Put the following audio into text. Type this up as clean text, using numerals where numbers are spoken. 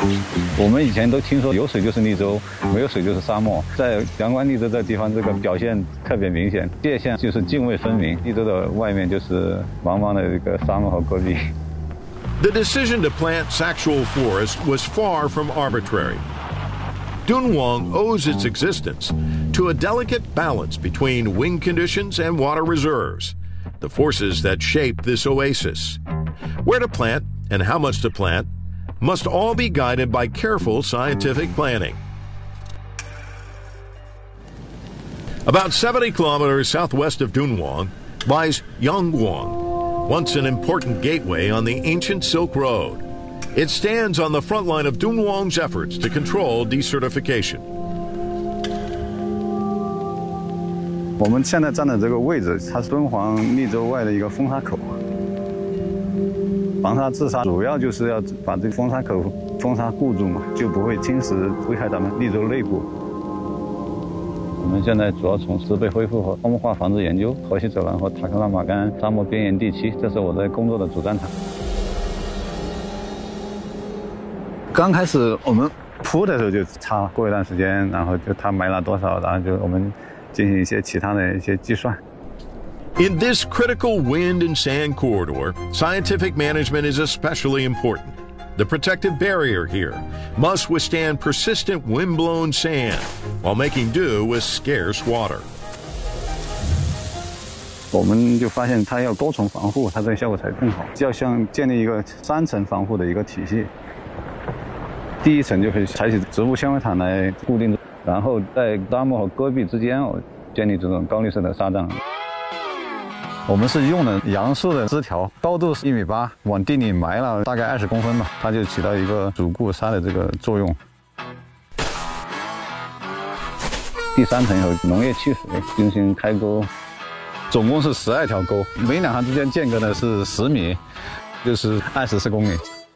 我们以前都听说有水就是绿洲，没有水就是沙漠。在阳关绿洲这个地方，这个表现特别明显，界限就是泾渭分明。绿洲的外面就是茫茫的这个沙漠和戈壁。 The decision to plant Saxual Forest was far from arbitrary. Dunhuang owes its existence to a delicate balance between wind conditions and water reserves, the forces that shape this oasis. Where to plant and how much to plant must all be guided by careful scientific planning. About 70 kilometers southwest of Dunhuang lies Yangguang, once an important gateway on the ancient Silk Road. It stands on the front line of Dunhuang's efforts to control desertification. 我们现在站的这个位置，它是敦煌绿洲外的一个风沙口。防沙治沙主要就是要把这个风沙口风沙固住嘛，就不会侵蚀危害咱们绿洲内部。我们现在主要从植被恢复和荒漠化防治研究、河西走廊和塔克拉玛干沙漠边缘地区，这是我在工作的主战场。刚开始我们铺的时候就差，过一段时间，然后就它埋了多少，然后就我们进行一些其他的一些计算。 In this critical wind and sand corridor, scientific management is especially important. The protective barrier here must withstand persistent wind-blown sand while making do with scarce water. 我们就发现它要多重防护，它这个效果才更好。要像建立一个3层防护的一个体系。第一层就会采取植物纤维毯来固定，然后在沙漠和戈壁之间，建立这种高绿色的沙帐。我们是用了杨树的枝条，高度是1.8米，往地里埋了大概20公分吧，它就起到一个主固沙的这个作用。第3层有农业汽水进行开沟，总共是12条沟，每2行之间间隔的是10米，就是24公里。